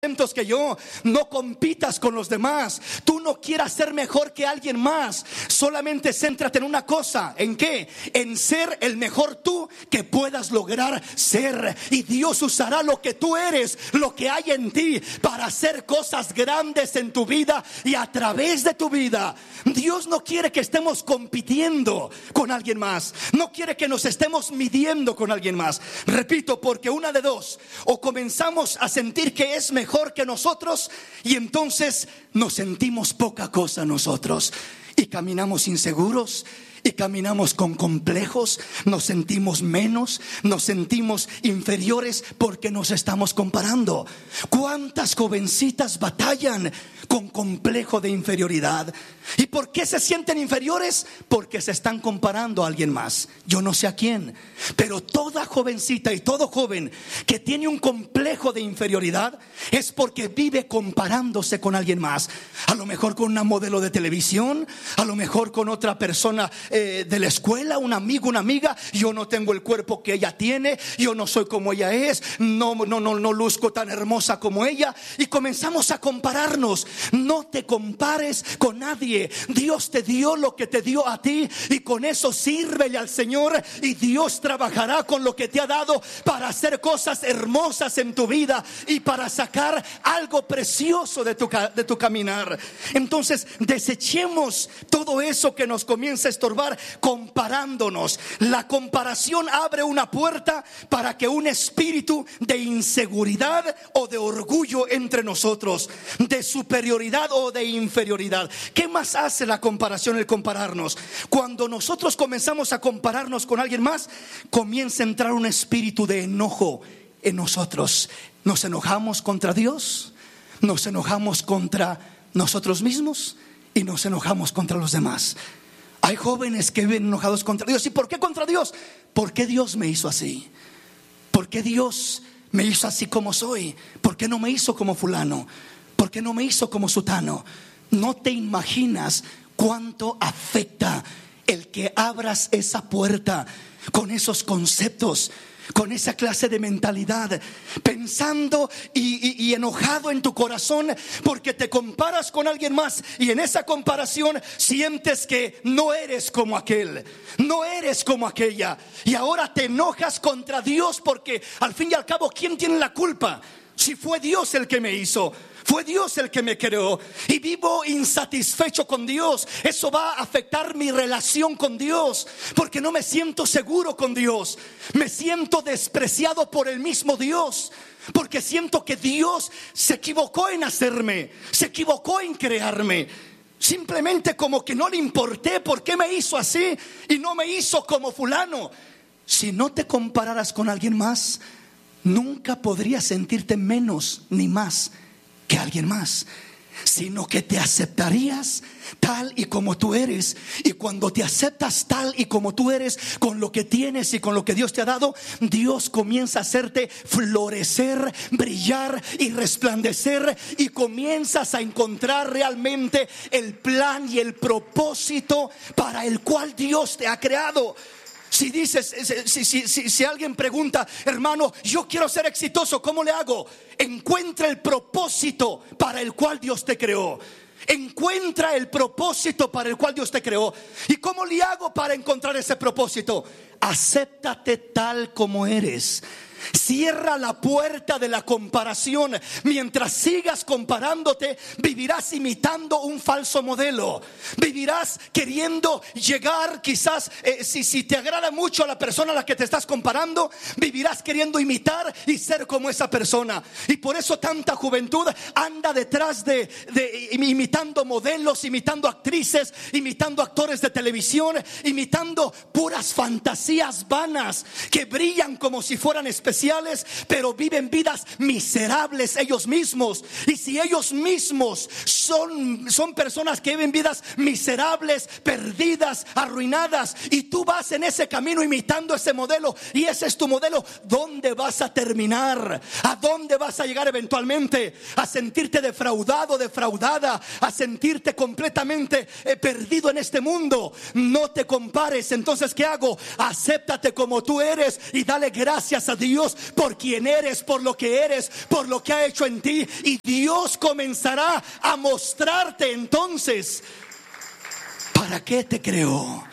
que yo. No compitas con los demás. Tú no quieras ser mejor que alguien más. Solamente céntrate en una cosa. ¿En qué? En ser el mejor tú que puedas lograr ser. Y Dios usará lo que tú eres, lo que hay en ti, para hacer cosas grandes en tu vida y a través de tu vida. Dios no quiere que estemos compitiendo con alguien más. No quiere que nos estemos midiendo con alguien más. Repito, porque una de dos: o comenzamos a sentir que es mejor que nosotros, y entonces nos sentimos poca cosa nosotros y caminamos inseguros y caminamos con complejos, nos sentimos menos, nos sentimos inferiores porque nos estamos comparando. ¿Cuántas jovencitas batallan con complejo de inferioridad? ¿Y por qué se sienten inferiores? Porque se están comparando a alguien más. Yo no sé a quién, pero toda jovencita y todo joven que tiene un complejo de inferioridad es porque vive comparándose con alguien más. A lo mejor con una modelo de televisión, a lo mejor con otra persona de la escuela, un amigo, una amiga. Yo no tengo el cuerpo que ella tiene, yo no soy como ella es, no luzco tan hermosa como ella, y comenzamos a compararnos. No te compares con nadie. Dios te dio lo que te dio a ti, y con eso sírvele al Señor, y Dios trabajará con lo que te ha dado para hacer cosas hermosas en tu vida y para sacar algo precioso de tu caminar. Entonces desechemos todo eso que nos comienza a estorbar comparándonos. La comparación abre una puerta para que un espíritu de inseguridad o de orgullo entre nosotros, de superioridad o de inferioridad. ¿Qué más hace la comparación, el compararnos? Cuando nosotros comenzamos a compararnos con alguien más, comienza a entrar un espíritu de enojo en nosotros. Nos enojamos contra Dios, nos enojamos contra nosotros mismos y nos enojamos contra los demás. Hay jóvenes que viven enojados contra Dios. ¿Y por qué contra Dios? ¿Por qué Dios me hizo así? ¿Por qué Dios me hizo así como soy? ¿Por qué no me hizo como fulano? ¿Por qué no me hizo como sutano? No te imaginas cuánto afecta el que abras esa puerta con esos conceptos, con esa clase de mentalidad, pensando y enojado en tu corazón porque te comparas con alguien más, y en esa comparación sientes que no eres como aquel, no eres como aquella, y ahora te enojas contra Dios porque al fin y al cabo, ¿quién tiene la culpa? Si fue Dios el que me hizo, fue Dios el que me creó, y vivo insatisfecho con Dios. Eso va a afectar mi relación con Dios, porque no me siento seguro con Dios. Me siento despreciado por el mismo Dios, porque siento que Dios se equivocó en hacerme, se equivocó en crearme. Simplemente como que no le importé por qué me hizo así y no me hizo como fulano. Si no te compararas con alguien más, nunca podrías sentirte menos ni más que alguien más, sino que te aceptarías tal y como tú eres. Y cuando te aceptas tal y como tú eres, con lo que tienes y con lo que Dios te ha dado, Dios comienza a hacerte florecer, brillar y resplandecer, y comienzas a encontrar realmente el plan y el propósito para el cual Dios te ha creado. Si dices, si alguien pregunta, hermano, yo quiero ser exitoso, ¿cómo le hago? Encuentra el propósito para el cual Dios te creó. Encuentra el propósito para el cual Dios te creó. ¿Y cómo le hago para encontrar ese propósito? Acéptate tal como eres. Cierra la puerta de la comparación. Mientras sigas comparándote, vivirás imitando un falso modelo. Vivirás queriendo llegar, quizás si te agrada mucho a la persona a la que te estás comparando, vivirás queriendo imitar y ser como esa persona. Y por eso tanta juventud anda detrás de imitando modelos, imitando actrices, imitando actores de televisión, imitando puras fantasías vanas que brillan como si fueran especiales, pero viven vidas miserables ellos mismos. Y si ellos mismos son personas que viven vidas miserables, perdidas, arruinadas, y tú vas en ese camino imitando ese modelo, y ese es tu modelo, ¿dónde vas a terminar? ¿A dónde vas a llegar eventualmente? A sentirte defraudado, defraudada, a sentirte completamente perdido en este mundo. No te compares. Entonces, ¿qué hago? Acéptate como tú eres y dale gracias a Dios Dios por quien eres, por lo que eres, por lo que ha hecho en ti. Y Dios comenzará a mostrarte entonces para qué te creó.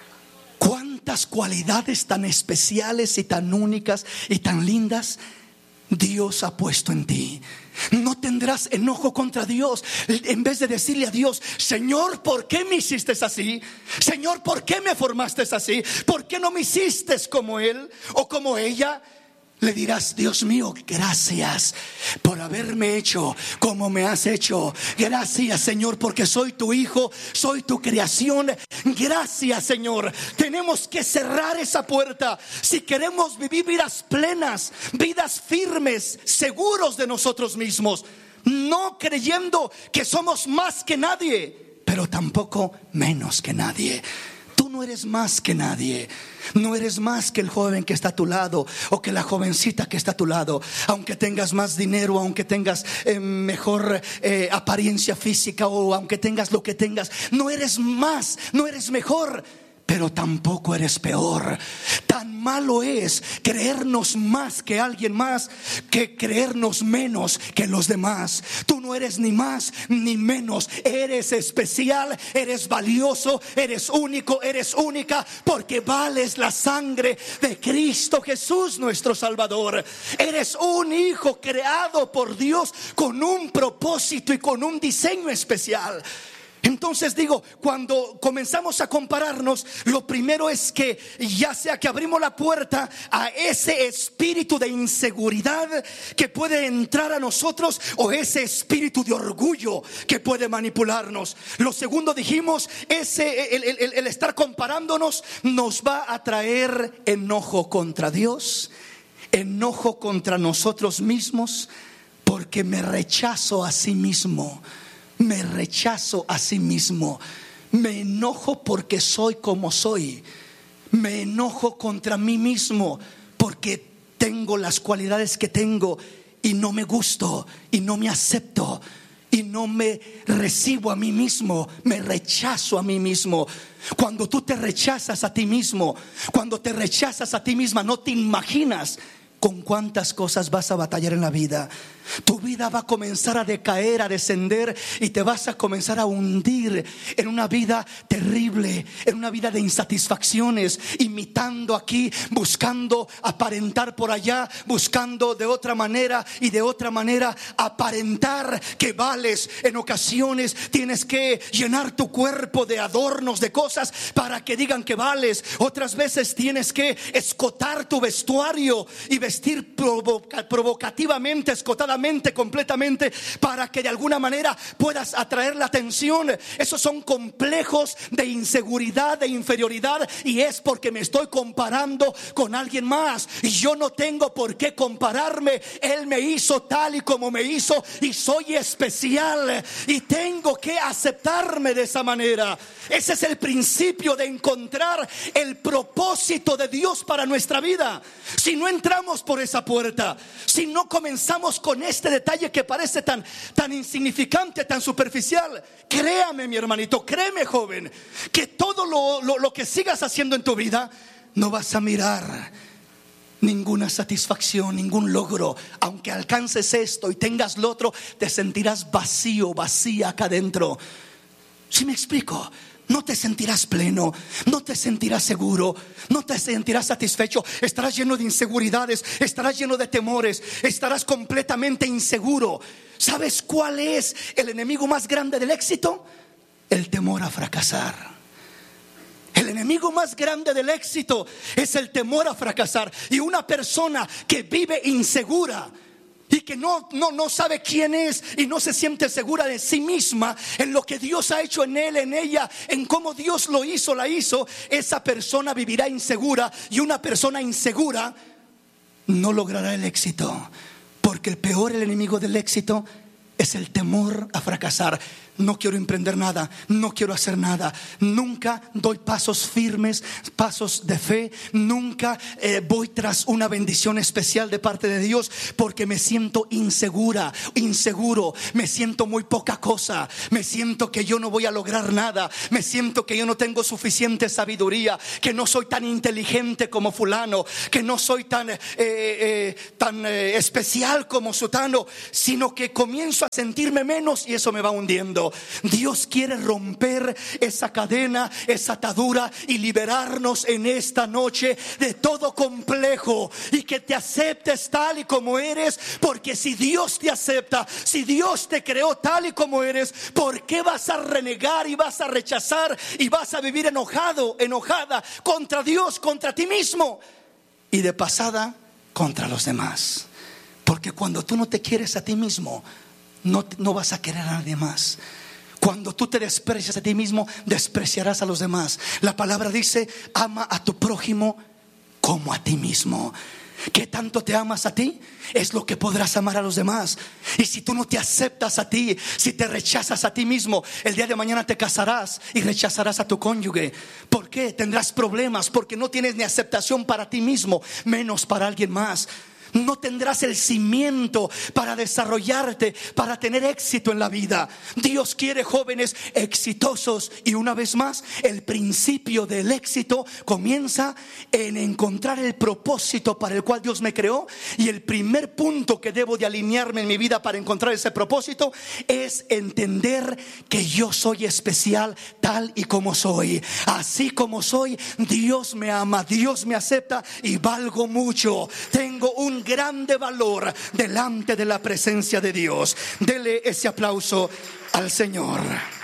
Cuántas cualidades tan especiales y tan únicas y tan lindas Dios ha puesto en ti. No tendrás enojo contra Dios. En vez de decirle a Dios: Señor, ¿por qué me hiciste así? Señor, ¿por qué me formaste así? ¿Por qué no me hiciste como él o como ella? Le dirás: Dios mío, gracias por haberme hecho como me has hecho. Gracias, Señor, porque soy tu hijo, soy tu creación. Gracias, Señor. Tenemos que cerrar esa puerta si queremos vivir vidas plenas, vidas firmes, seguros de nosotros mismos, no creyendo que somos más que nadie, pero tampoco menos que nadie. Tú no eres más que nadie. No eres más que el joven que está a tu lado o que la jovencita que está a tu lado. Aunque tengas más dinero, aunque tengas mejor apariencia física, o aunque tengas lo que tengas, no eres más, no eres mejor, pero tampoco eres peor. Tan malo es creernos más que alguien más que creernos menos que los demás. Tú no eres ni más ni menos. Eres especial, eres valioso, eres único, eres única, porque vales la sangre de Cristo Jesús, nuestro Salvador. Eres un hijo creado por Dios con un propósito y con un diseño especial. Entonces digo, cuando comenzamos a compararnos, lo primero es que ya sea que abrimos la puerta a ese espíritu de inseguridad que puede entrar a nosotros, o ese espíritu de orgullo que puede manipularnos. Lo segundo, dijimos, el estar comparándonos nos va a traer enojo contra Dios, enojo contra nosotros mismos, porque me rechazo a sí mismo. Me rechazo a sí mismo. Me enojo porque soy como soy. Me enojo contra mí mismo porque tengo las cualidades que tengo y no me gusto y no me acepto y no me recibo a mí mismo. Me rechazo a mí mismo. Cuando tú te rechazas a ti mismo, cuando te rechazas a ti misma, no te imaginas con cuántas cosas vas a batallar en la vida. Tu vida va a comenzar a decaer, a descender, y te vas a comenzar a hundir en una vida terrible, en una vida de insatisfacciones, imitando aquí, buscando aparentar por allá, buscando de otra manera y de otra manera aparentar que vales. En ocasiones tienes que llenar tu cuerpo de adornos, de cosas para que digan que vales. Otras veces tienes que escotar tu vestuario y vestir provocativamente, escotadamente, completamente, para que de alguna manera puedas atraer la atención. Esos son complejos de inseguridad, de inferioridad, y es porque me estoy comparando con alguien más, y yo no tengo por qué compararme. Él me hizo tal y como me hizo, y soy especial, y tengo que aceptarme de esa manera. Ese es el principio de encontrar el propósito de Dios para nuestra vida. Si no entramos por esa puerta, si no comenzamos con este detalle que parece tan insignificante, tan superficial, créame, mi hermanito, créeme, joven, que todo lo que sigas haciendo en tu vida, no vas a mirar ninguna satisfacción, ningún logro. Aunque alcances esto y tengas lo otro, te sentirás vacío, vacía acá adentro. ¿Sí me explico? No te sentirás pleno, no te sentirás seguro, no te sentirás satisfecho. Estarás lleno de inseguridades, estarás lleno de temores, estarás completamente inseguro. ¿Sabes cuál es el enemigo más grande del éxito? El temor a fracasar. El enemigo más grande del éxito es el temor a fracasar. Y una persona que vive insegura y que no sabe quién es y no se siente segura de sí misma, en lo que Dios ha hecho en él, en ella, en cómo Dios lo hizo, la hizo, esa persona vivirá insegura. Y una persona insegura no logrará el éxito, porque el enemigo del éxito es el temor a fracasar. No quiero emprender nada, no quiero hacer nada. Nunca doy pasos firmes, pasos de fe. Nunca voy tras una bendición especial de parte de Dios, porque me siento inseguro. Me siento muy poca cosa. Me siento que yo no voy a lograr nada. Me siento que yo no tengo suficiente sabiduría, que no soy tan inteligente como fulano, que no soy tan especial como sutano, sino que comienzo a sentirme menos y eso me va hundiendo. Dios quiere romper esa cadena, esa atadura y liberarnos en esta noche de todo complejo, y que te aceptes tal y como eres. Porque si Dios te acepta, si Dios te creó tal y como eres, ¿por qué vas a renegar y vas a rechazar y vas a vivir enojada contra Dios, contra ti mismo y de pasada contra los demás? Porque cuando tú no te quieres a ti mismo, no vas a querer a nadie más. Cuando tú te desprecias a ti mismo, despreciarás a los demás. La palabra dice: ama a tu prójimo como a ti mismo. ¿Qué tanto te amas a ti? Es lo que podrás amar a los demás. Y si tú no te aceptas a ti, si te rechazas a ti mismo, el día de mañana te casarás y rechazarás a tu cónyuge. ¿Por qué? Tendrás problemas porque no tienes ni aceptación para ti mismo, menos para alguien más. No tendrás el cimiento para desarrollarte, para tener éxito en la vida. Dios quiere jóvenes exitosos. Y una vez más, el principio del éxito comienza en encontrar el propósito para el cual Dios me creó. Y el primer punto que debo de alinearme en mi vida para encontrar ese propósito es entender que yo soy especial tal y como soy. Así como soy, Dios me ama, Dios me acepta y valgo mucho. Tengo un grande valor delante de la presencia de Dios. Dele ese aplauso al Señor.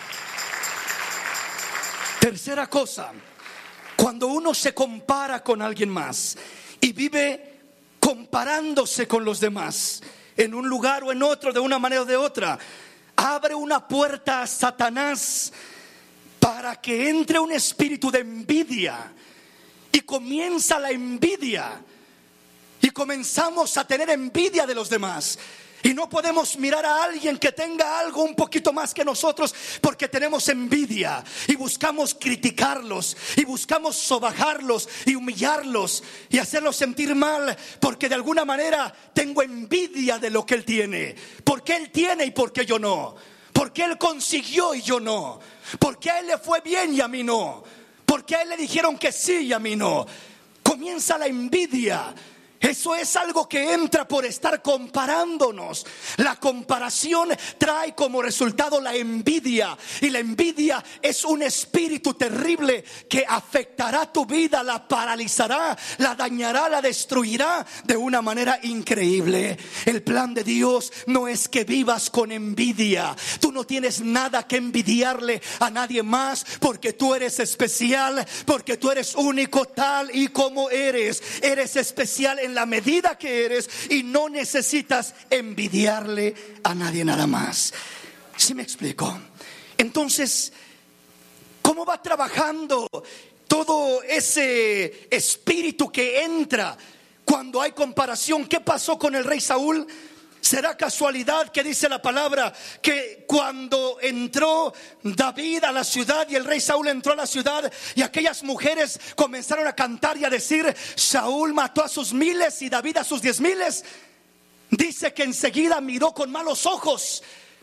Tercera cosa, cuando uno se compara con alguien más y vive comparándose con los demás en un lugar o en otro, de una manera o de otra, abre una puerta a Satanás para que entre un espíritu de envidia, y comienza la envidia. Y comenzamos a tener envidia de los demás. Y no podemos mirar a alguien que tenga algo un poquito más que nosotros, porque tenemos envidia. Y buscamos criticarlos, y buscamos sobajarlos y humillarlos y hacerlos sentir mal, porque de alguna manera tengo envidia de lo que él tiene. Porque él tiene y porque yo no. Porque él consiguió y yo no. Porque a él le fue bien y a mí no. Porque a él le dijeron que sí y a mí no. Comienza la envidia. Eso es algo que entra por estar comparándonos. La comparación trae como resultado la envidia. Y la envidia es un espíritu terrible que afectará tu vida, la paralizará, la dañará, la destruirá de una manera increíble. El plan de Dios no es que vivas con envidia. Tú no tienes nada que envidiarle a nadie más, porque tú eres especial, porque tú eres único tal y como eres. Eres especial en la medida que eres y no necesitas envidiarle a nadie nada más. ¿Sí me explico? Entonces, ¿cómo va trabajando todo ese espíritu que entra cuando hay comparación? ¿Qué pasó con el rey Saúl? ¿Será casualidad que dice la palabra que cuando entró David a la ciudad y el rey Saúl entró a la ciudad y aquellas mujeres comenzaron a cantar y a decir: Saúl mató a sus miles y David a sus 10,000? Dice que enseguida miró con malos ojos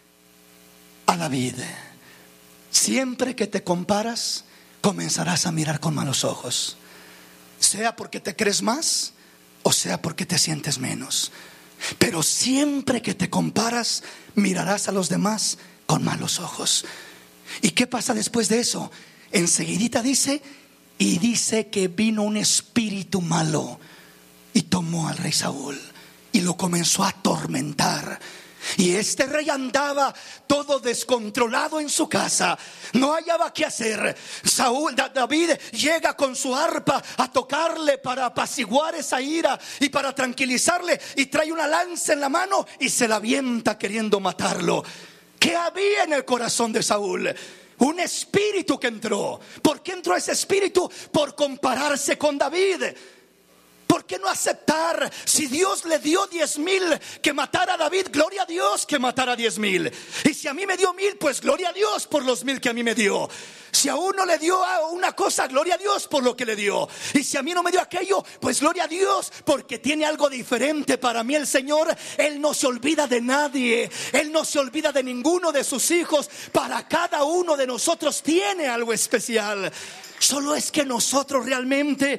a David. Siempre que te comparas, comenzarás a mirar con malos ojos, sea porque te crees más o sea porque te sientes menos. Pero siempre que te comparas, mirarás a los demás con malos ojos. ¿Y qué pasa después de eso? Enseguidita dice que vino un espíritu malo y tomó al rey Saúl y lo comenzó a atormentar. Y este rey andaba todo descontrolado en su casa, no hallaba qué hacer. David llega con su arpa a tocarle para apaciguar esa ira y para tranquilizarle, y trae una lanza en la mano y se la avienta queriendo matarlo. ¿Qué había en el corazón de Saúl? Un espíritu que entró. ¿Por qué entró ese espíritu? Por compararse con David. ¿Por qué no aceptar? Si Dios le dio 10,000 que matara a David, gloria a Dios que matara 10,000. Y si a mí me dio 1,000, pues gloria a Dios por los 1,000 que a mí me dio. Si a uno le dio una cosa, gloria a Dios por lo que le dio. Y si a mí no me dio aquello, pues gloria a Dios porque tiene algo diferente para mí el Señor. Él no se olvida de nadie. Él no se olvida de ninguno de sus hijos. Para cada uno de nosotros tiene algo especial. Solo es que nosotros realmente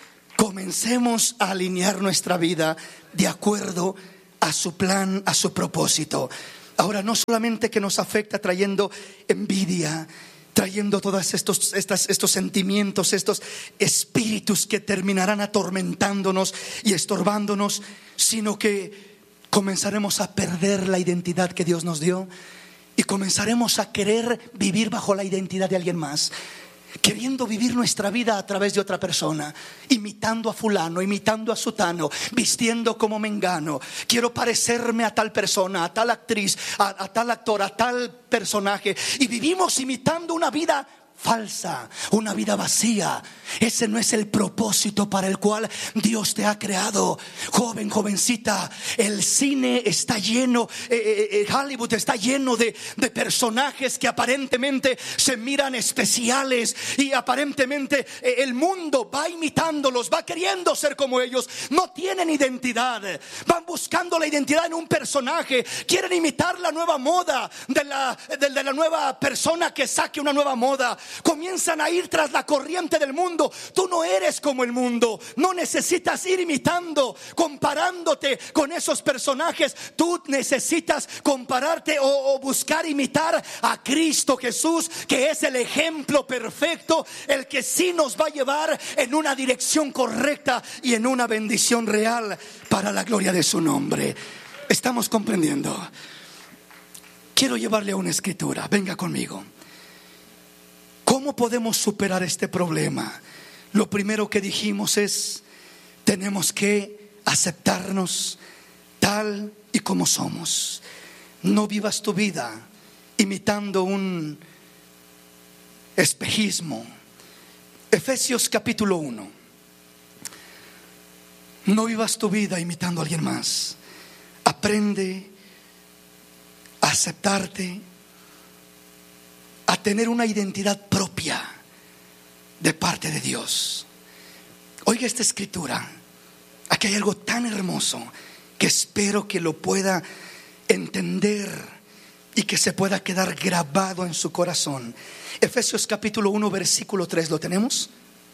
comencemos a alinear nuestra vida de acuerdo a su plan, a su propósito. Ahora, no solamente que nos afecta trayendo envidia, trayendo todos estos sentimientos, estos espíritus que terminarán atormentándonos y estorbándonos, sino que comenzaremos a perder la identidad que Dios nos dio y comenzaremos a querer vivir bajo la identidad de alguien más, queriendo vivir nuestra vida a través de otra persona, imitando a fulano, imitando a sutano, vistiendo como mengano. Quiero parecerme a tal persona, a tal actriz, a tal actor, a tal personaje. Y vivimos imitando una vida falsa, una vida vacía. Ese no es el propósito para el cual Dios te ha creado. Joven, jovencita, el cine está lleno, Hollywood está lleno de personajes que aparentemente se miran especiales y aparentemente el mundo va imitándolos, va queriendo ser como ellos. No tienen identidad, van buscando la identidad en un personaje, quieren imitar la nueva moda de la nueva persona que saque una nueva moda. Comienzan a ir tras la corriente del mundo. Tú no eres como el mundo. No necesitas ir imitando, comparándote con esos personajes. Tú necesitas compararte o buscar imitar a Cristo Jesús, que es el ejemplo perfecto, el que sí nos va a llevar en una dirección correcta y en una bendición real para la gloria de su nombre. ¿Estamos comprendiendo? Quiero llevarle a una escritura. Venga conmigo. ¿Cómo podemos superar este problema? Lo primero que dijimos es: tenemos que aceptarnos tal y como somos. No vivas tu vida imitando un espejismo. Efesios capítulo 1. No vivas tu vida imitando a alguien más. Aprende a aceptarte, a tener una identidad propia de parte de Dios. Oiga esta escritura. Aquí hay algo tan hermoso que espero que lo pueda entender y que se pueda quedar grabado en su corazón. Efesios capítulo 1 versículo 3, ¿lo tenemos?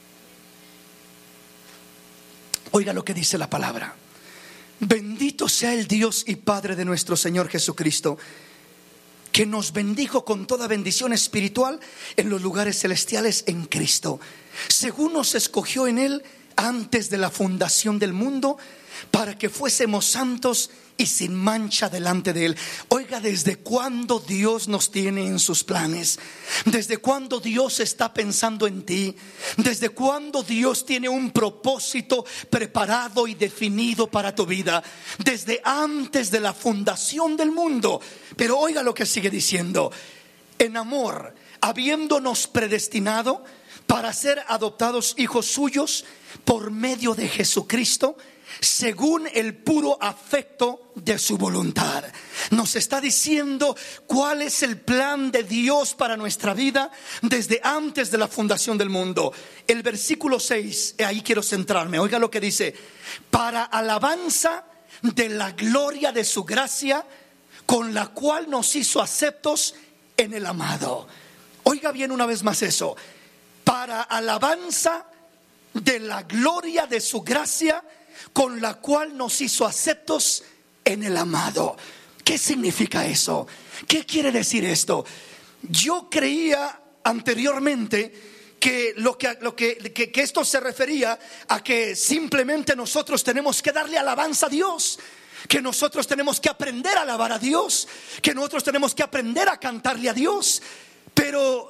Oiga lo que dice la palabra. Bendito sea el Dios y Padre de nuestro Señor Jesucristo, que nos bendijo con toda bendición espiritual en los lugares celestiales en Cristo, según nos escogió en Él antes de la fundación del mundo, para que fuésemos santos y sin mancha delante de Él. Oiga, ¿desde cuándo Dios nos tiene en sus planes? ¿Desde cuándo Dios está pensando en ti? ¿Desde cuándo Dios tiene un propósito preparado y definido para tu vida? Desde antes de la fundación del mundo. Pero oiga lo que sigue diciendo: en amor, habiéndonos predestinado para ser adoptados hijos suyos por medio de Jesucristo, según el puro afecto de su voluntad. Nos está diciendo cuál es el plan de Dios para nuestra vida desde antes de la fundación del mundo. El versículo 6, ahí quiero centrarme. Oiga lo que dice: para alabanza de la gloria de su gracia, con la cual nos hizo aceptos en el amado. Oiga bien una vez más eso: para alabanza de la gloria de su gracia, con la cual nos hizo aceptos en el amado. ¿Qué significa eso? ¿Qué quiere decir esto? Yo creía anteriormente que esto se refería a que simplemente nosotros tenemos que darle alabanza a Dios, que nosotros tenemos que aprender a alabar a Dios, que nosotros tenemos que aprender a cantarle a Dios. Pero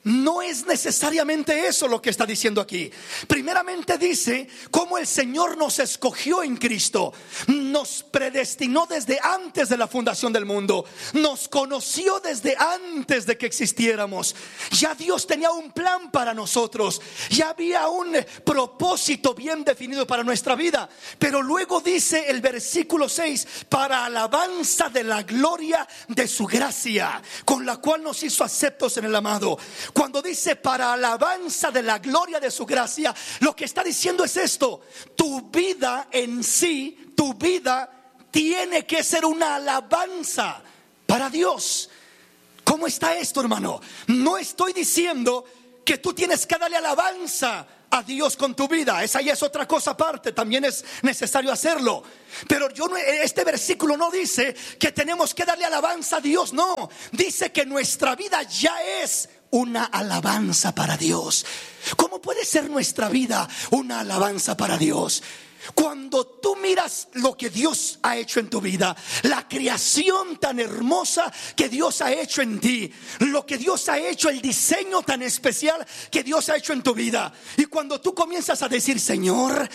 no es necesariamente eso lo que está diciendo aquí. Primeramente dice cómo el Señor nos escogió en Cristo, nos predestinó desde antes de la fundación del mundo, nos conoció desde antes de que existiéramos. Ya Dios tenía un plan para nosotros, ya había un propósito bien definido para nuestra vida. Pero luego dice el versículo 6: para alabanza de la gloria de su gracia, con la cual nos hizo aceptos en el amado. Cuando dice para alabanza de la gloria de su gracia, lo que está diciendo es esto: tu vida en sí, tu vida tiene que ser una alabanza para Dios. ¿Cómo está esto, hermano? No estoy diciendo que tú tienes que darle alabanza a Dios con tu vida. Esa ya es otra cosa aparte, también es necesario hacerlo. Pero este versículo no dice que tenemos que darle alabanza a Dios, no. Dice que nuestra vida ya es una alabanza para Dios. ¿Cómo puede ser nuestra vida una alabanza para Dios? Cuando tú miras lo que Dios ha hecho en tu vida, la creación tan hermosa que Dios ha hecho en ti, lo que Dios ha hecho, el diseño tan especial que Dios ha hecho en tu vida, y cuando tú comienzas a decir: Señor,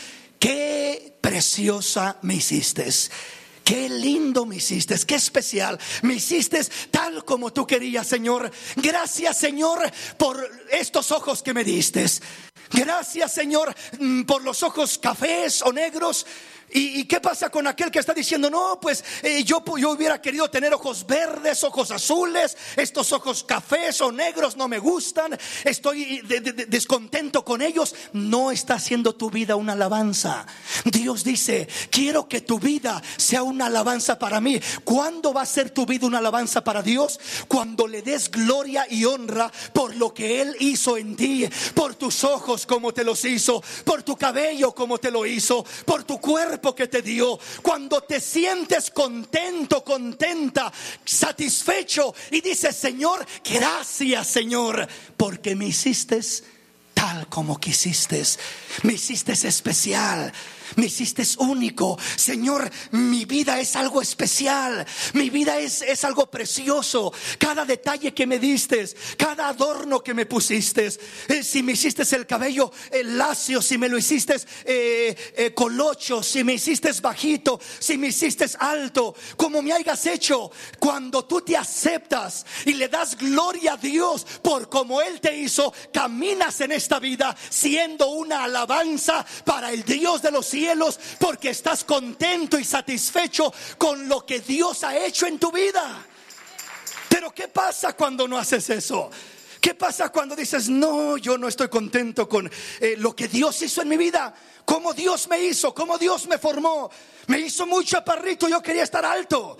qué preciosa me hiciste, qué lindo me hiciste, qué especial me hiciste, tal como tú querías, Señor. Gracias, Señor, por estos ojos que me diste. Gracias, Señor, por los ojos cafés o negros. ¿Y qué pasa con aquel que está diciendo: no, pues yo hubiera querido tener ojos verdes, ojos azules, estos ojos cafés o negros no me gustan, estoy descontento con ellos? No está haciendo tu vida una alabanza. Dios dice: quiero que tu vida sea una alabanza para mí. ¿Cuándo va a ser tu vida una alabanza para Dios? Cuando le des gloria y honra por lo que Él hizo en ti, por tus ojos como te los hizo, por tu cabello como te lo hizo, por tu cuerpo que te dio. Cuando te sientes contento, contenta, satisfecho y dices: Señor, gracias, Señor, porque me hiciste tal como quisiste, me hiciste especial, me hiciste único. Señor, mi vida es algo especial, mi vida es algo precioso. Cada detalle que me diste, cada adorno que me pusiste, si me hiciste el cabello lacio, si me lo hiciste colocho, si me hiciste bajito, si me hiciste alto, como me hayas hecho. Cuando tú te aceptas y le das gloria a Dios por como Él te hizo, caminas en esta vida siendo una alabanza para el Dios de los cielos, porque estás contento y satisfecho con lo que Dios ha hecho en tu vida. Pero ¿qué pasa cuando no haces eso? ¿Qué pasa cuando dices: no, yo no estoy contento con lo que Dios hizo en mi vida? Cómo Dios me hizo, cómo Dios me formó. Me hizo muy chaparrito, yo quería estar alto.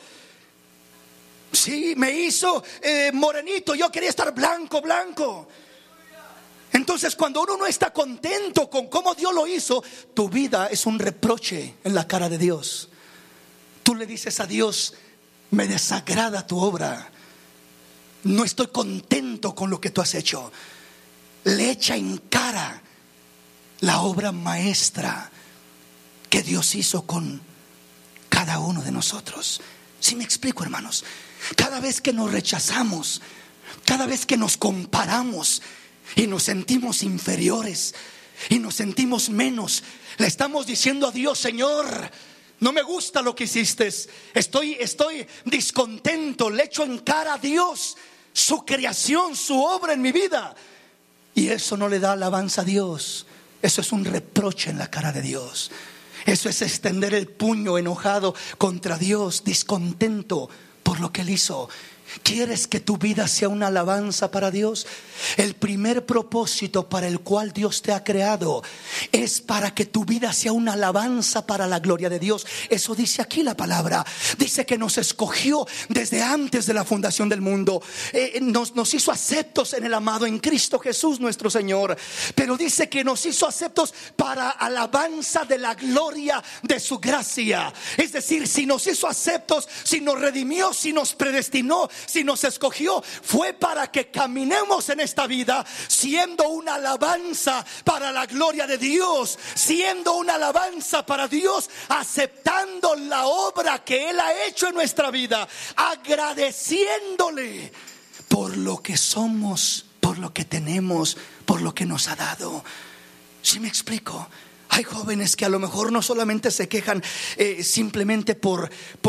Sí, me hizo morenito, yo quería estar blanco. Entonces, cuando uno no está contento con cómo Dios lo hizo, tu vida es un reproche en la cara de Dios. Tú le dices a Dios: me desagrada tu obra, no estoy contento con lo que tú has hecho. Le echa en cara la obra maestra que Dios hizo con cada uno de nosotros. ¿Sí me explico, hermanos? Cada vez que nos rechazamos, cada vez que nos comparamos y nos sentimos inferiores y nos sentimos menos, le estamos diciendo a Dios: Señor, no me gusta lo que hiciste, estoy descontento. Le echo en cara a Dios su creación, su obra en mi vida, y eso no le da alabanza a Dios. Eso es un reproche en la cara de Dios. Eso es extender el puño enojado contra Dios, descontento por lo que Él hizo. ¿Quieres que tu vida sea una alabanza para Dios? El primer propósito para el cual Dios te ha creado es para que tu vida sea una alabanza para la gloria de Dios. Eso dice aquí la palabra. Dice que nos escogió desde antes de la fundación del mundo. Nos hizo aceptos en el amado, en Cristo Jesús nuestro Señor. Pero dice que nos hizo aceptos para alabanza de la gloria de su gracia. Es decir, si nos hizo aceptos, si nos redimió, si nos predestinó, si nos escogió, fue para que caminemos en esta vida siendo una alabanza para la gloria de Dios, siendo una alabanza para Dios, aceptando la obra que Él ha hecho en nuestra vida, agradeciéndole por lo que somos por lo que tenemos, por lo que nos ha dado. ¿Sí me explico? Hay jóvenes que a lo mejor no solamente se quejan simplemente por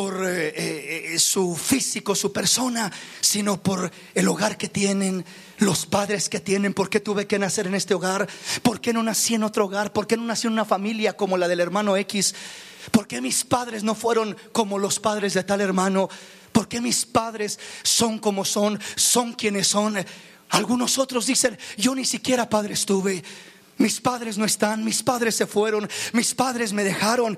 su físico, su persona, sino por el hogar que tienen, los padres que tienen. ¿Por qué tuve que nacer en este hogar? ¿Por qué no nací en otro hogar? ¿Por qué no nací en una familia como la del hermano X? ¿Por qué mis padres no fueron como los padres de tal hermano? ¿Por qué mis padres son como son quienes son? Algunos otros dicen: yo ni siquiera padres tuve. Mis padres no están, mis padres se fueron, mis padres me dejaron.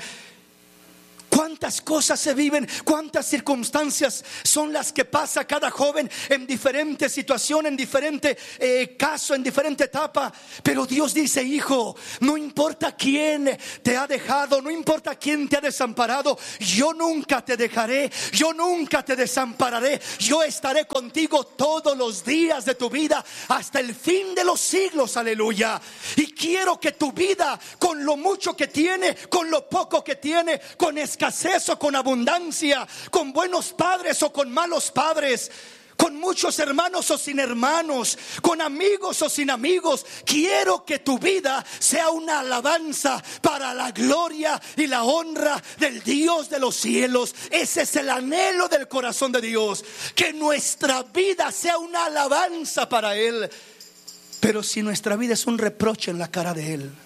¿Cuántas cosas se viven? ¿Cuántas circunstancias son las que pasa cada joven en diferente situación, en diferente caso, en diferente etapa? Pero Dios dice: hijo, no importa quién te ha dejado, no importa quién te ha desamparado, yo nunca te dejaré, yo nunca te desampararé. Yo estaré contigo todos los días de tu vida hasta el fin de los siglos. Aleluya. Y quiero que tu vida, con lo mucho que tiene, con lo poco que tiene, con escasez o con abundancia, con buenos padres o con malos padres, con muchos hermanos o sin hermanos, con amigos o sin amigos, quiero que tu vida sea una alabanza para la gloria y la honra del Dios de los cielos. Ese es el anhelo del corazón de Dios, que nuestra vida sea una alabanza para Él. Pero si nuestra vida es un reproche en la cara de Él,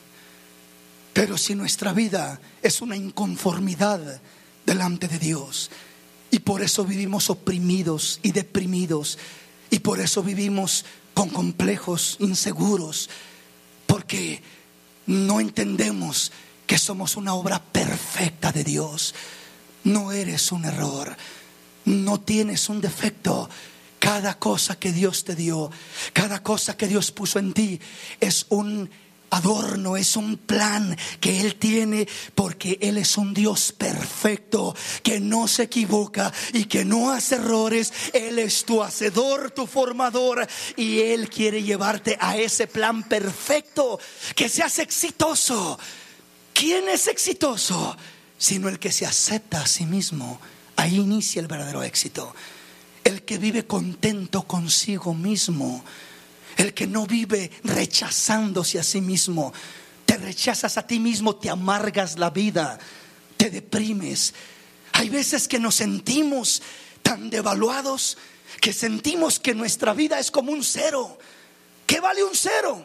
pero si nuestra vida es una inconformidad delante de Dios, y por eso vivimos oprimidos y deprimidos, y por eso vivimos con complejos, inseguros, porque no entendemos que somos una obra perfecta de Dios. No eres un error, no tienes un defecto. Cada cosa que Dios te dio, cada cosa que Dios puso en ti, es un adorno, es un plan que Él tiene, porque Él es un Dios perfecto, que no se equivoca y que no hace errores. Él es tu hacedor, tu formador, y Él quiere llevarte a ese plan perfecto, que seas exitoso. ¿Quién es exitoso? Sino el que se acepta a sí mismo. Ahí inicia el verdadero éxito. El que vive contento consigo mismo, el que no vive rechazándose a sí mismo. Te rechazas a ti mismo, te amargas la vida, te deprimes. Hay veces que nos sentimos tan devaluados, que sentimos que nuestra vida es como un cero. ¿Qué vale un cero?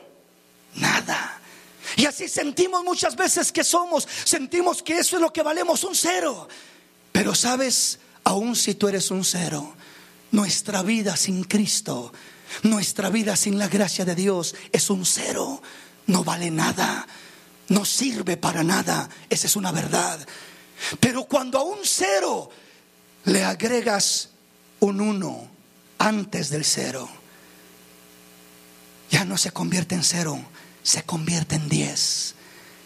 Nada. Y así sentimos muchas veces que somos. Sentimos que eso es lo que valemos, un cero. Pero sabes, aun si tú eres un cero, nuestra vida sin Cristo, nuestra vida sin la gracia de Dios es un cero. No vale nada, no sirve para nada. Esa es una verdad. Pero cuando a un cero le agregas un 1 antes del cero, ya no se convierte en 0, se convierte en 10.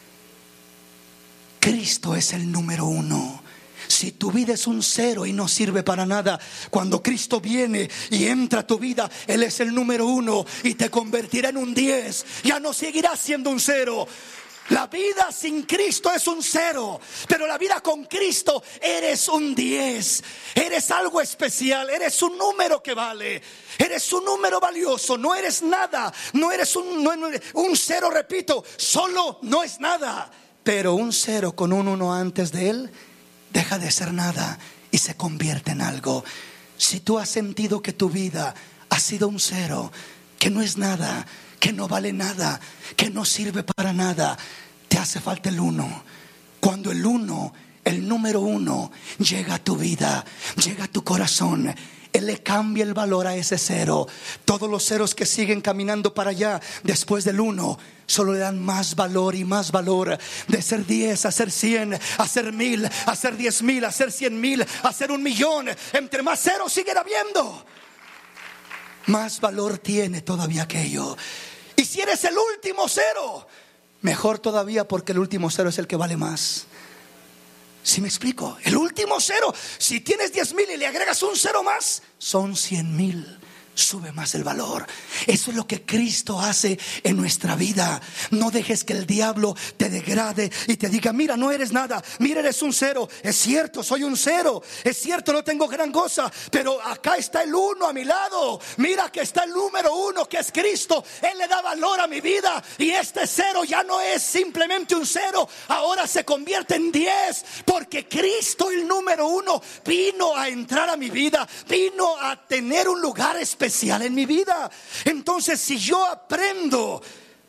Cristo es el número 1. Si tu vida es un 0 y no sirve para nada, cuando Cristo viene y entra a tu vida, Él es el número 1 y te convertirá en un 10. Ya no seguirás siendo un 0. La vida sin Cristo es un 0, pero la vida con Cristo eres un 10. Eres algo especial, eres un número que vale, eres un número valioso. No eres nada, no eres un 0, repito, solo no es nada. Pero un 0 con un 1 antes de él deja de ser nada y se convierte en algo. Si tú has sentido que tu vida ha sido un 0, que no es nada, que no vale nada, que no sirve para nada, te hace falta el 1. Cuando el 1, el número 1 llega a tu vida, llega a tu corazón, Él le cambia el valor a ese 0. Todos los ceros que siguen caminando para allá después del 1 solo le dan más valor y más valor. De ser 10 a ser 100, a ser 1000, a ser 10,000, a ser 100,000, a ser 1,000,000. Entre más ceros siguen habiendo, más valor tiene todavía aquello. Y si eres el último 0, mejor todavía, porque el último 0 es el que vale más. ¿Sí me explico? El último 0, si tienes 10,000 y le agregas un 0 más, son 100,000, sube más el valor. Eso es lo que Cristo hace en nuestra vida. No dejes que el diablo te degrade y te diga: mira, no eres nada, mira, eres un cero. Es cierto, soy un cero, es cierto, no tengo gran cosa, pero acá está el uno a mi lado. Mira que está el número uno, que es Cristo. Él le da valor a mi vida, y este cero ya no es simplemente un cero, ahora se convierte en 10, porque Cristo, el número uno, vino a entrar a mi vida, vino a tener un lugar especial en mi vida. Entonces, si yo aprendo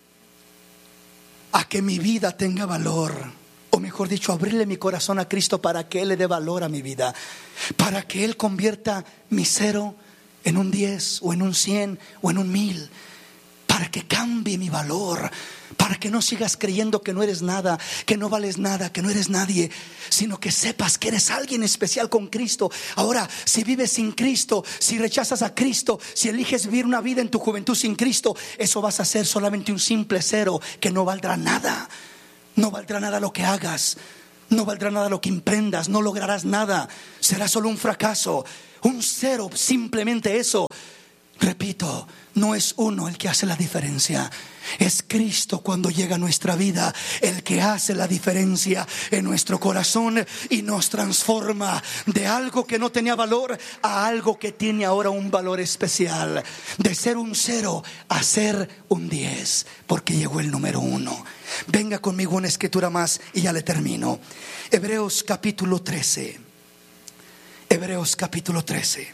a que mi vida tenga valor, o mejor dicho, abrirle mi corazón a Cristo para que Él le dé valor a mi vida, para que Él convierta mi cero en un 10 o en un 100 o en un 1000, para que cambie mi valor, para que no sigas creyendo que no eres nada, que no vales nada, que no eres nadie, sino que sepas que eres alguien especial con Cristo. Ahora, si vives sin Cristo, si rechazas a Cristo, si eliges vivir una vida en tu juventud sin Cristo, eso vas a ser solamente un simple cero que no valdrá nada. No valdrá nada lo que hagas, no valdrá nada lo que emprendas, no lograrás nada, será solo un fracaso, un cero, simplemente eso. Repito, no es uno el que hace la diferencia, es Cristo cuando llega a nuestra vida el que hace la diferencia en nuestro corazón y nos transforma de algo que no tenía valor a algo que tiene ahora un valor especial, de ser un cero a ser un 10, porque llegó el número uno. Venga conmigo una escritura más y ya le termino. Hebreos capítulo 13. Hebreos capítulo 13.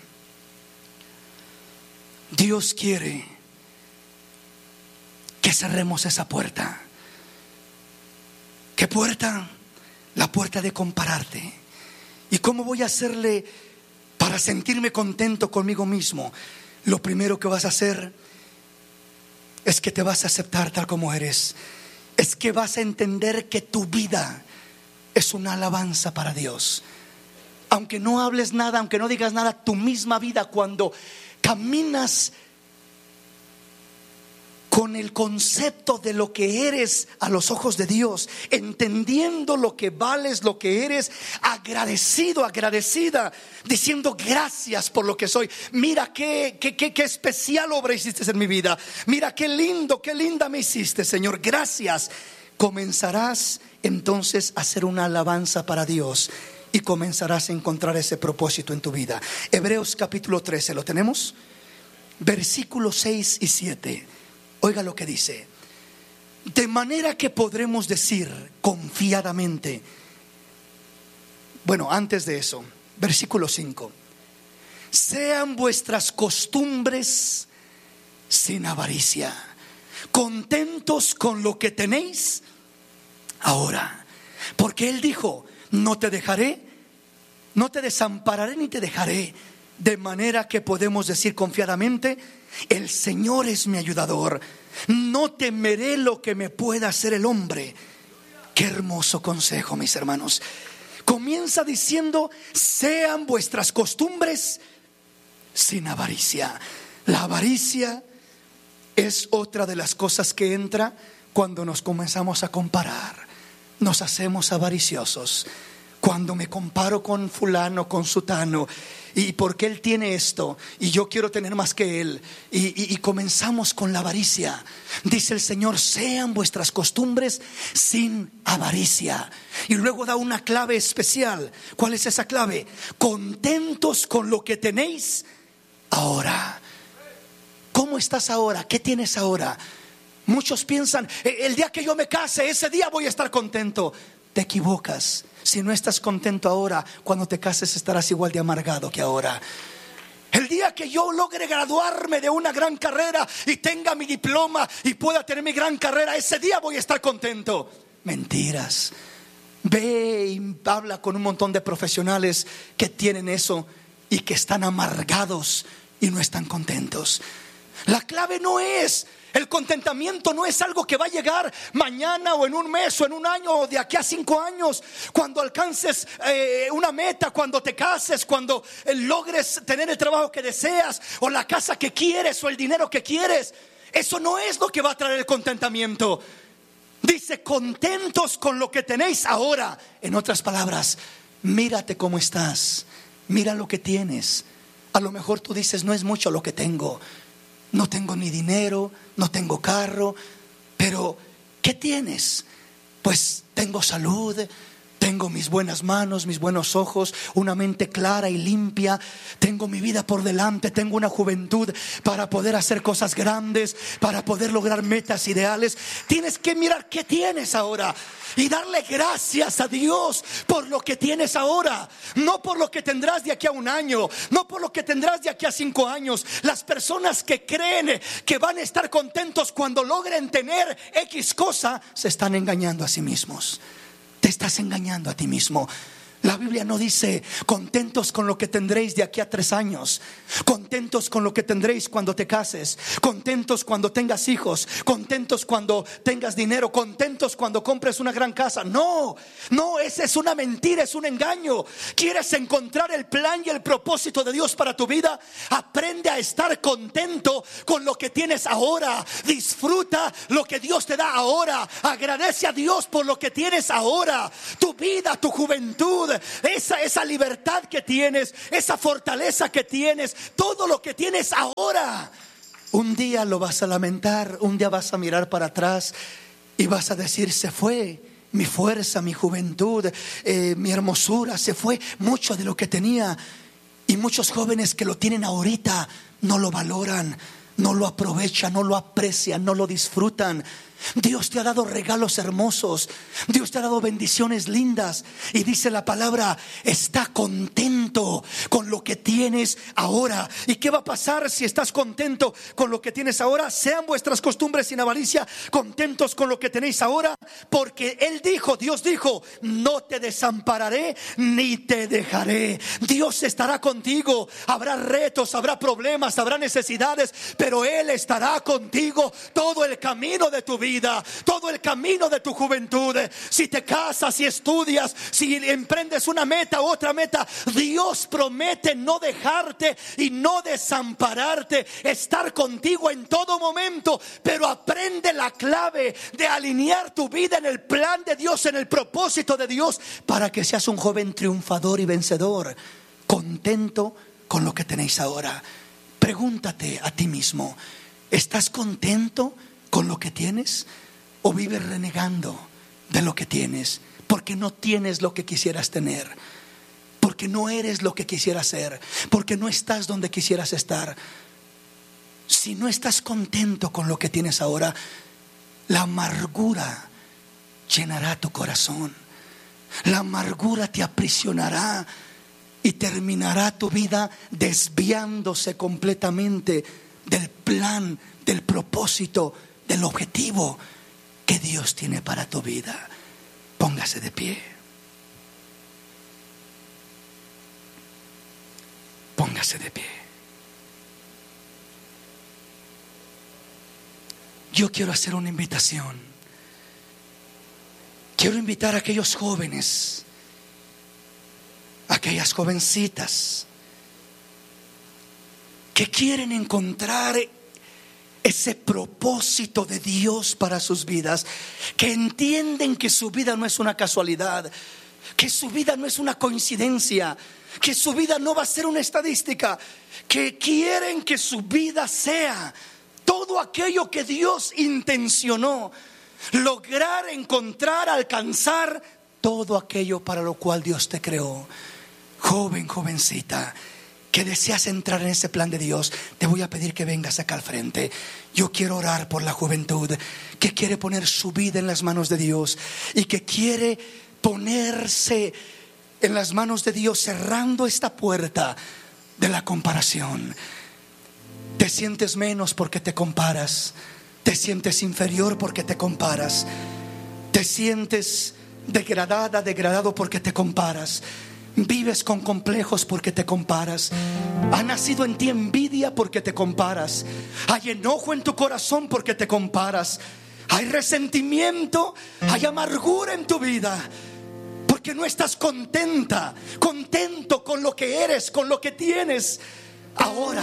Dios quiere que cerremos esa puerta. ¿Qué puerta? La puerta de compararte. ¿Y cómo voy a hacerle para sentirme contento conmigo mismo? Lo primero que vas a hacer es que te vas a aceptar tal como eres. Es que vas a entender que tu vida es una alabanza para Dios. Aunque no hables nada, aunque no digas nada, tu misma vida, cuando caminas con el concepto de lo que eres a los ojos de Dios, entendiendo lo que vales, lo que eres, agradecido, agradecida, diciendo gracias por lo que soy. Mira qué especial obra hiciste en mi vida. Mira qué lindo, qué linda me hiciste, Señor, gracias. Comenzarás entonces a hacer una alabanza para Dios y comenzarás a encontrar ese propósito en tu vida. Hebreos capítulo 13, ¿lo tenemos? Versículos 6 y 7. Oiga lo que dice: de manera que podremos decir confiadamente. Bueno, antes de eso, versículo 5: sean vuestras costumbres sin avaricia, contentos con lo que tenéis ahora, porque Él dijo: no te dejaré, no te desampararé ni te dejaré. De manera que podemos decir confiadamente: el Señor es mi ayudador, no temeré lo que me pueda hacer el hombre. Qué hermoso consejo, mis hermanos. Comienza diciendo: sean vuestras costumbres sin avaricia. La avaricia es otra de las cosas que entra cuando nos comenzamos a comparar. Nos hacemos avariciosos. Cuando me comparo con fulano, con sutano, y porque él tiene esto y yo quiero tener más que él, y comenzamos con la avaricia. Dice el Señor: sean vuestras costumbres sin avaricia. Y luego da una clave especial. ¿Cuál es esa clave? Contentos con lo que tenéis ahora. ¿Cómo estás ahora? ¿Qué tienes ahora? Muchos piensan: el día que yo me case, ese día voy a estar contento. Te equivocas. Si no estás contento ahora, cuando te cases estarás igual de amargado que ahora. El día que yo logre graduarme de una gran carrera y tenga mi diploma y pueda tener mi gran carrera, ese día voy a estar contento. Mentiras. Ve y habla con un montón de profesionales que tienen eso y que están amargados y no están contentos. La clave no es, el contentamiento no es algo que va a llegar mañana o en un mes o en un año o de aquí a 5 años. Cuando alcances una meta, cuando te cases, cuando logres tener el trabajo que deseas o la casa que quieres o el dinero que quieres. Eso no es lo que va a traer el contentamiento. Dice: contentos con lo que tenéis ahora. En otras palabras, mírate cómo estás, mira lo que tienes. A lo mejor tú dices, no es mucho lo que tengo. No tengo ni dinero, no tengo carro. Pero ¿qué tienes? Pues tengo salud, tengo mis buenas manos, mis buenos ojos, una mente clara y limpia. Tengo mi vida por delante, tengo una juventud para poder hacer cosas grandes, para poder lograr metas ideales. Tienes que mirar qué tienes ahora y darle gracias a Dios por lo que tienes ahora, no por lo que tendrás de aquí a un año, no por lo que tendrás de aquí a 5 años. Las personas que creen que van a estar contentos cuando logren tener X cosa, se están engañando a sí mismos. Te estás engañando a ti mismo. La Biblia no dice contentos con lo que tendréis de aquí a 3 años, contentos con lo que tendréis cuando te cases, contentos cuando tengas hijos, contentos cuando tengas dinero, contentos cuando compres una gran casa. No, esa es una mentira, es un engaño. ¿Quieres encontrar el plan y el propósito de Dios para tu vida? Aprende a estar contento con lo que tienes ahora. Disfruta lo que Dios te da ahora. Agradece a Dios por lo que tienes ahora. Tu vida, tu juventud, esa libertad que tienes, esa fortaleza que tienes, todo lo que tienes ahora. Un día lo vas a lamentar, un día vas a mirar para atrás y vas a decir, se fue mi fuerza, mi juventud, mi hermosura, se fue mucho de lo que tenía. Y muchos jóvenes que lo tienen ahorita no lo valoran, no lo aprovechan, no lo aprecian, no lo disfrutan. Dios te ha dado regalos hermosos, Dios te ha dado bendiciones lindas. Y dice la palabra, está contento con lo que tienes ahora. ¿Y qué va a pasar si estás contento con lo que tienes ahora? Sean vuestras costumbres sin avaricia, contentos con lo que tenéis ahora, porque Él dijo, Dios dijo, no te desampararé ni te dejaré. Dios estará contigo. Habrá retos, habrá problemas, habrá necesidades, pero Él estará contigo todo el camino de tu vida, todo el camino de tu juventud. Si te casas, si estudias, si emprendes una meta u otra meta, Dios promete no dejarte y no desampararte, estar contigo en todo momento. Pero aprende la clave de alinear tu vida en el plan de Dios, en el propósito de Dios, para que seas un joven triunfador y vencedor, contento con lo que tenéis ahora. Pregúntate a ti mismo, ¿estás contento con lo que tienes? ¿O vives renegando de lo que tienes? Porque no tienes lo que quisieras tener, porque no eres lo que quisieras ser, porque no estás donde quisieras estar. Si no estás contento con lo que tienes ahora, la amargura llenará tu corazón. La amargura te aprisionará y terminará tu vida desviándose completamente del plan, del propósito, del objetivo que Dios tiene para tu vida. Póngase de pie. Póngase de pie. Yo quiero hacer una invitación. Quiero invitar a aquellos jóvenes, a aquellas jovencitas que quieren encontrar ese propósito de Dios para sus vidas, que entienden que su vida no es una casualidad, que su vida no es una coincidencia, que su vida no va a ser una estadística, que quieren que su vida sea todo aquello que Dios intencionó, lograr, encontrar, alcanzar todo aquello para lo cual Dios te creó. Joven, jovencita, que deseas entrar en ese plan de Dios, te voy a pedir que vengas acá al frente. Yo quiero orar por la juventud que quiere poner su vida en las manos de Dios y que quiere ponerse en las manos de Dios, cerrando esta puerta de la comparación. Te sientes menos porque te comparas, te sientes inferior porque te comparas, te sientes degradada, degradado porque te comparas. Vives con complejos porque te comparas. Ha nacido en ti envidia porque te comparas. Hay enojo en tu corazón porque te comparas. Hay resentimiento, hay amargura en tu vida porque no estás contento con lo que eres, con lo que tienes ahora.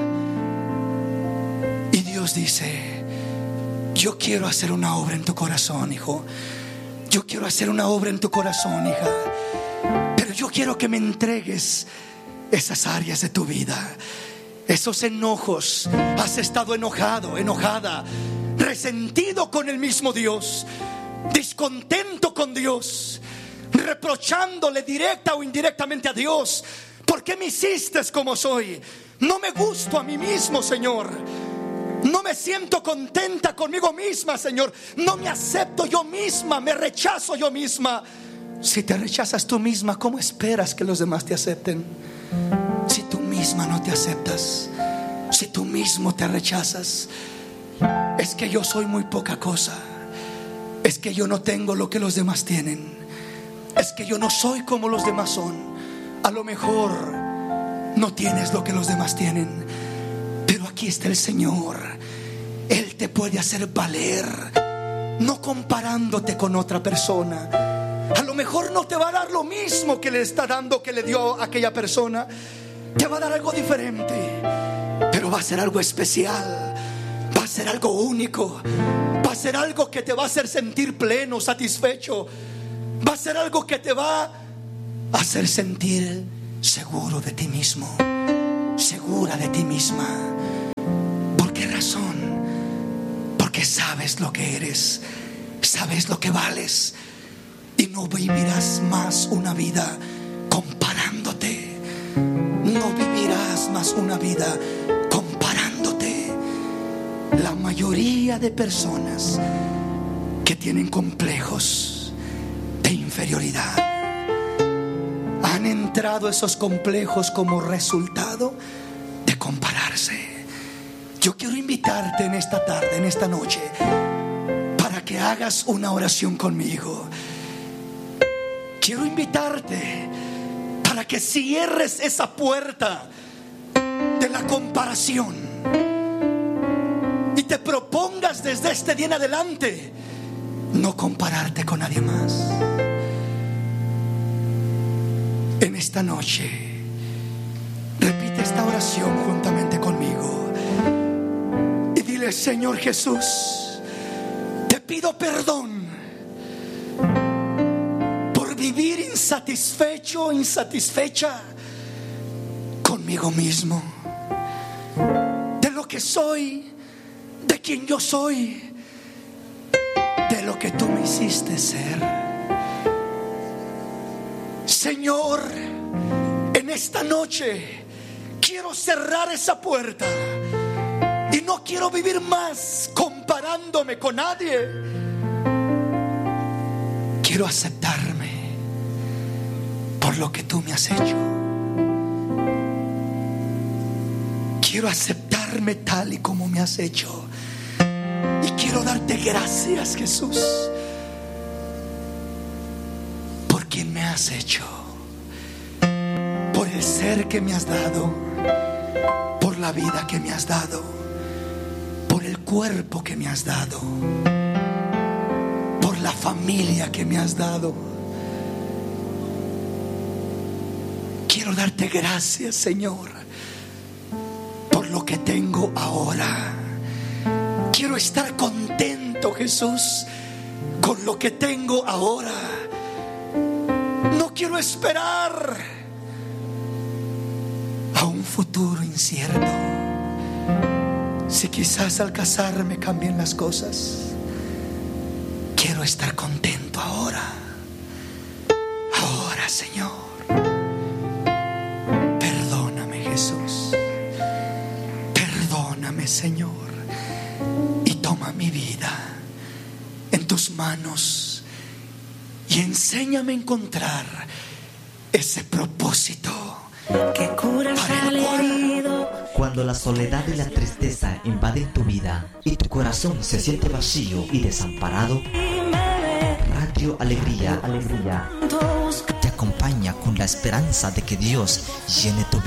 Y Dios dice: yo quiero hacer una obra en tu corazón, hijo. Yo quiero hacer una obra en tu corazón, hija. Pero yo quiero que me entregues esas áreas de tu vida, esos enojos. Has estado enojado, enojada, resentido con el mismo Dios, descontento con Dios, reprochándole directa o indirectamente a Dios. ¿Por qué me hiciste como soy? No me gusto a mí mismo, Señor. No me siento contenta conmigo misma, Señor. No me acepto yo misma, me rechazo yo misma. Si te rechazas tú misma, ¿cómo esperas que los demás te acepten? Si tú misma no te aceptas, si tú mismo te rechazas. Es que yo soy muy poca cosa. Es que yo no tengo lo que los demás tienen. Es que yo no soy como los demás son. A lo mejor no tienes lo que los demás tienen, pero aquí está el Señor. Él te puede hacer valer, no comparándote con otra persona. A lo mejor no te va a dar lo mismo que le está dando, que le dio a aquella persona. Te va a dar algo diferente, pero va a ser algo especial. Va a ser algo único. Va a ser algo que te va a hacer sentir pleno, satisfecho. Va a ser algo que te va a hacer sentir seguro de ti mismo, segura de ti misma. ¿Por qué razón? Porque sabes lo que eres, sabes lo que vales, y no vivirás más una vida comparándote. No vivirás más una vida comparándote. La mayoría de personas que tienen complejos de inferioridad han entrado esos complejos como resultado de compararse. Yo quiero invitarte en esta tarde, en esta noche, para que hagas una oración conmigo. Quiero invitarte para que cierres esa puerta de la comparación y te propongas desde este día en adelante no compararte con nadie más. En esta noche, repite esta oración juntamente conmigo y dile: Señor Jesús, te pido perdón por vivir insatisfecho, insatisfecha conmigo mismo, de lo que soy, de quien yo soy, de lo que tú me hiciste ser. Señor, en esta noche quiero cerrar esa puerta y no quiero vivir más comparándome con nadie. Quiero aceptarme por lo que tú me has hecho. Quiero aceptarme tal y como me has hecho. Y quiero darte gracias, Jesús, por quien me has hecho, por el ser que me has dado, por la vida que me has dado, por el cuerpo que me has dado, por la familia que me has dado. Quiero darte gracias, Señor, por lo que tengo ahora. Quiero estar contento, Jesús, con lo que tengo ahora. No quiero esperar a un futuro incierto. Si quizás al casarme cambien las cosas, quiero estar contento ahora. Ahora, Señor. Perdóname, Jesús. Perdóname, Señor. Y toma mi vida en tus manos y enséñame a encontrar ese propósito que cura al herido. Cuando la soledad y la tristeza invaden tu vida y tu corazón se siente vacío y desamparado, Radio Alegría te acompaña con la esperanza de que Dios llene tu vida.